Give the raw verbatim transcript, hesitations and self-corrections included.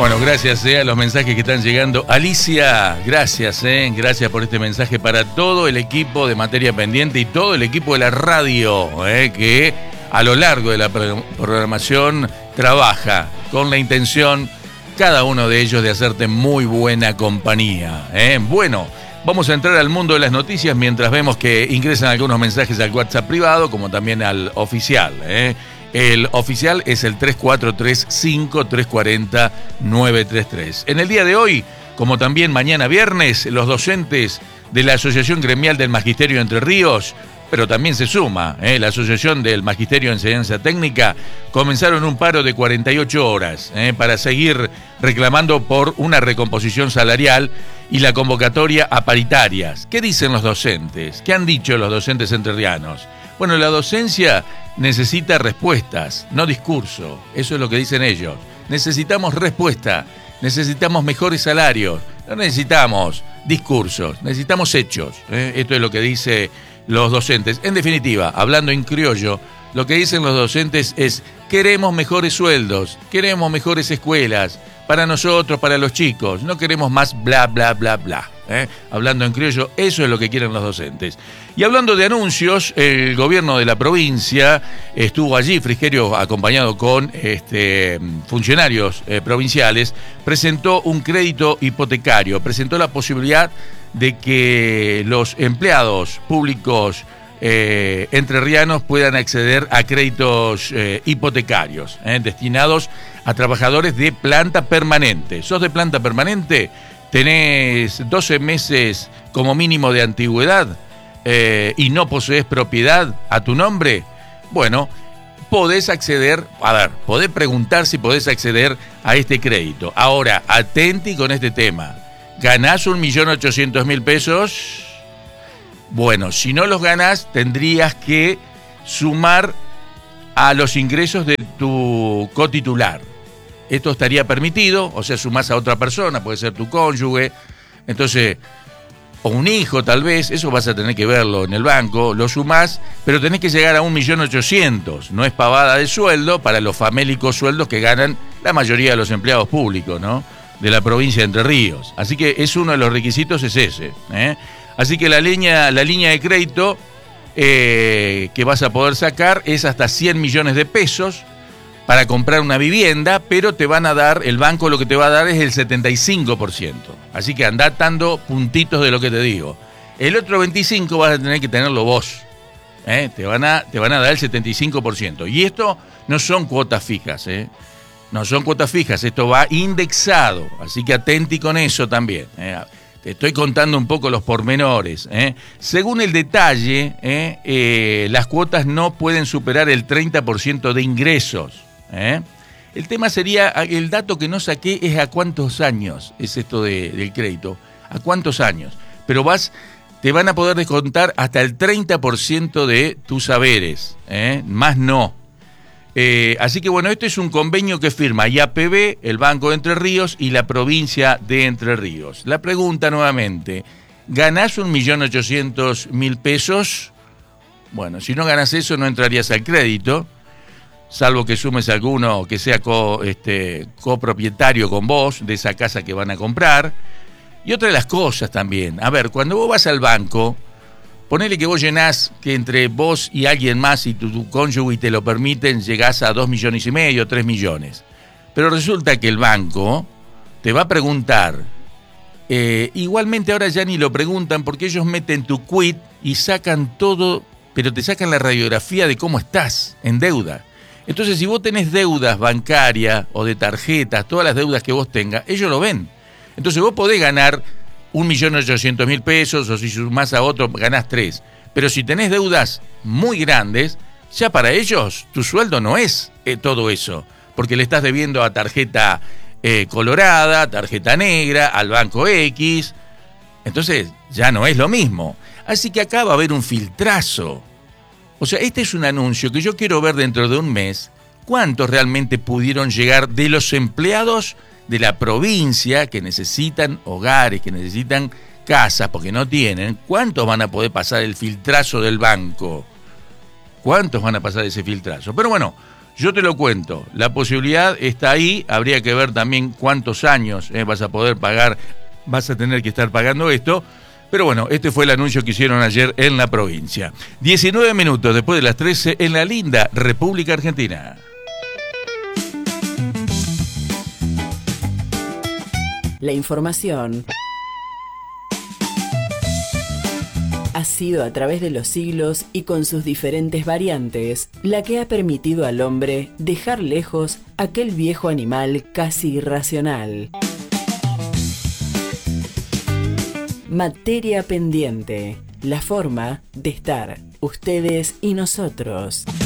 Bueno, gracias eh, a los mensajes que están llegando. Alicia, gracias, eh, gracias por este mensaje para todo el equipo de Materia Pendiente y todo el equipo de la radio, eh, que a lo largo de la programación trabaja con la intención, cada uno de ellos, de hacerte muy buena compañía. Eh. Bueno, vamos a entrar al mundo de las noticias mientras vemos que ingresan algunos mensajes al WhatsApp privado, como también al oficial, eh. El oficial es el tres cuatro tres cinco, tres cuatro cero, nueve tres tres. En el día de hoy, como también mañana viernes, los docentes de la Asociación Gremial del Magisterio de Entre Ríos, pero también se suma eh, la Asociación del Magisterio de Enseñanza Técnica, comenzaron un paro de cuarenta y ocho horas eh, para seguir reclamando por una recomposición salarial y la convocatoria a paritarias. ¿Qué dicen los docentes? ¿Qué han dicho los docentes entrerrianos? Bueno, la docencia necesita respuestas, no discurso. Eso es lo que dicen ellos. Necesitamos respuesta, necesitamos mejores salarios, no necesitamos discursos, necesitamos hechos. ¿eh? Esto es lo que dicen los docentes. En definitiva, hablando en criollo, lo que dicen los docentes es: queremos mejores sueldos, queremos mejores escuelas, para nosotros, para los chicos, no queremos más bla, bla, bla, bla. ¿eh? Hablando en criollo, eso es lo que quieren los docentes. Y hablando de anuncios, el gobierno de la provincia estuvo allí, Frigerio, acompañado con este, funcionarios eh, provinciales, presentó un crédito hipotecario, presentó la posibilidad de que los empleados públicos eh, entrerrianos puedan acceder a créditos eh, hipotecarios eh, destinados a trabajadores de planta permanente. ¿Sos de planta permanente? ¿Tenés doce meses como mínimo de antigüedad eh, y no posees propiedad a tu nombre? Bueno, podés acceder, a ver, podés preguntar si podés acceder a este crédito. Ahora, atenti con este tema. ¿Ganás un millón ochocientos mil pesos? Bueno, si no los ganás, tendrías que sumar a los ingresos de tu cotitular. Esto estaría permitido, o sea, sumás a otra persona, puede ser tu cónyuge, entonces, o un hijo tal vez, eso vas a tener que verlo en el banco, lo sumás, pero tenés que llegar a un millón ochocientos, no es pavada de sueldo para los famélicos sueldos que ganan la mayoría de los empleados públicos, ¿no?, de la provincia de Entre Ríos. Así que es uno de los requisitos, es ese, ¿eh? Así que la línea, la línea de crédito eh, que vas a poder sacar es hasta cien millones de pesos para comprar una vivienda, pero te van a dar, el banco lo que te va a dar es el setenta y cinco por ciento. Así que andá dando puntitos de lo que te digo. El otro veinticinco por ciento vas a tener que tenerlo vos. ¿eh? Te van a, te van a dar el setenta y cinco por ciento. Y esto no son cuotas fijas, ¿eh? No son cuotas fijas, esto va indexado. Así que atenti con eso también. ¿eh? Te estoy contando un poco los pormenores. ¿eh? Según el detalle, ¿eh? Eh, las cuotas no pueden superar el treinta por ciento de ingresos. ¿eh? El tema sería, el dato que no saqué es a cuántos años es esto de, del crédito. ¿A cuántos años? Pero vas, te van a poder descontar hasta el treinta por ciento de tus haberes. ¿eh? Más no. Eh, así que bueno, este es un convenio que firma I A P B, el Banco de Entre Ríos y la provincia de Entre Ríos. La pregunta nuevamente: ¿ganás un millón ochocientos mil pesos? Bueno, si no ganás eso, no entrarías al crédito, salvo que sumes alguno que sea co, este, copropietario con vos de esa casa que van a comprar. Y otra de las cosas también, a ver, cuando vos vas al banco, ponele que vos llenás, que entre vos y alguien más y tu, tu cónyuge te lo permiten, llegás a dos millones y medio, tres millones. Pero resulta que el banco te va a preguntar, eh, igualmente ahora ya ni lo preguntan porque ellos meten tu quit y sacan todo, pero te sacan la radiografía de cómo estás en deuda. Entonces, si vos tenés deudas bancarias o de tarjetas, todas las deudas que vos tengas, ellos lo ven. Entonces vos podés ganar un millón ochocientos mil pesos, o si sumás a otro, ganás tres. Pero si tenés deudas muy grandes, ya para ellos tu sueldo no es eh, todo eso, porque le estás debiendo a tarjeta eh, colorada, tarjeta negra, al banco X. Entonces ya no es lo mismo. Así que acá va a haber un filtrazo. O sea, este es un anuncio que yo quiero ver dentro de un mes. ¿Cuántos realmente pudieron llegar de los empleados de la provincia que necesitan hogares, que necesitan casas porque no tienen? ¿Cuántos van a poder pasar el filtrazo del banco? ¿Cuántos van a pasar ese filtrazo? Pero bueno, Yo te lo cuento, la posibilidad está ahí, habría que ver también cuántos años eh, vas a poder pagar, vas a tener que estar pagando esto, pero bueno, este fue el anuncio que hicieron ayer en la provincia. diecinueve minutos después de las trece en la linda República Argentina. La información ha sido a través de los siglos y con sus diferentes variantes la que ha permitido al hombre dejar lejos aquel viejo animal casi irracional. Materia pendiente, la forma de estar ustedes y nosotros.